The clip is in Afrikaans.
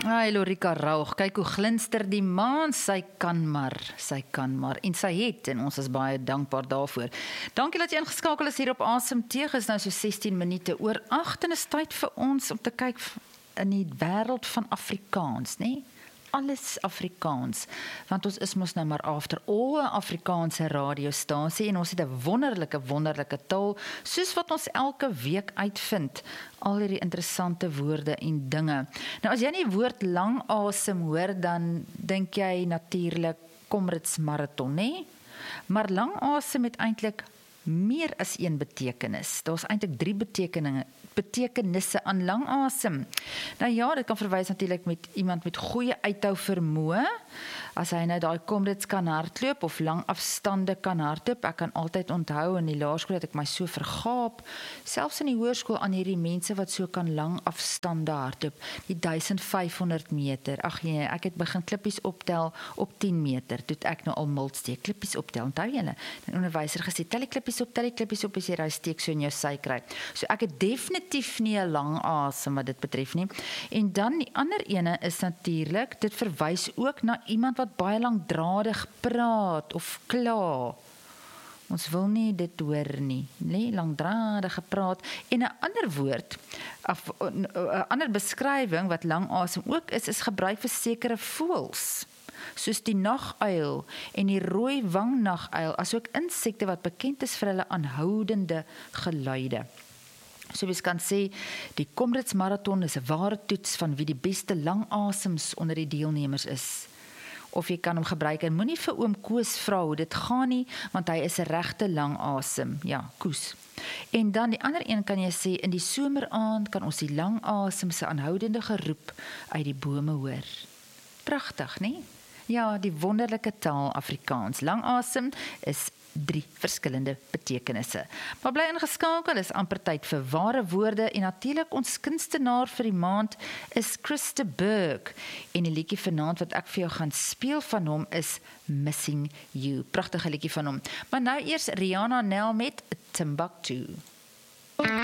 Ai, Lorika Raug, kyk hoe glinster die maan, sy kan maar, en sy het, en ons is baie dankbaar daarvoor. Dankie dat jy ingeskakel is hier op Asem Teeg, is nou so 16 minute oor 8, en is tyd vir ons om te kyk in die wêreld van Afrikaans, nee? Alles Afrikaans, want ons is mos nou maar after all 'n Afrikaanse radiostasie en ons het 'n wonderlike taal, soos wat ons elke week uitvind, al hierdie interessante woorde en dinge. Nou as jy die woord lang asem hoor, dan dink jy natuurlik Comrades Marathon, nee? Maar lang asem het eintlik meer as een betekenis. Daar's eintlik 3 betekenisse aan lang asem. Nou ja, dit kan verwys natuurlik met iemand met goeie uithou vermoë, as hy nou daai Comrades kan hardloop of lang afstande kan hardloop. Ek kan altyd onthou in die laerskool het ek my so vergaap, selfs in die hoërskool aan hierdie mense wat so kan lang afstande hardloop, die 1500 meter. Ag nee, ek het begin klippies optel op 10 meter, toe ek nou al miltsteek klippies optel. Onthou julle, die onderwyser gesê, tel die klippies op as jy daai steek so in jou sy kry. So ek het definitief nie 'n lang asem wat dit betref nie. En dan die ander ene is natuurlik, dit verwys ook na iemand wat baie langdradig praat of kla. Ons wil nie dit hoor nie, nee, langdradige praat. En 'n ander woord, 'n ander beskrywing wat lang asem ook is gebruik vir sekere voëls, soos die naguil en die rooi wangnaguil, asook insekte wat bekend is vir hulle aanhoudende geluide. So mens kan sê, die Comrades Marathon is 'n ware toets van wie die beste lang asems onder die deelnemers is. Of jy kan hom gebruik en moenie vir oom Koos vra hoe dit gaan nie, want hy is 'n regte lang asem. Ja, Koos. En dan die ander een kan jy sê, in die someraand kan ons die lang asem se aanhoudende geroep uit die bome hoor. Pragtig, nie? Ja, die wonderlike taal Afrikaans. Lang asem is 3 verskillende betekenisse. Maar bly ingeskakel, is amper tyd vir ware woorde en natuurlik ons kunstenaar vir die maand is Chris de Burgh en die liedjie vanaand wat ek vir jou gaan speel van hom is Missing You. Pragtige liedjie van hom. Maar nou eers Rihanna Nel met Timbuktu.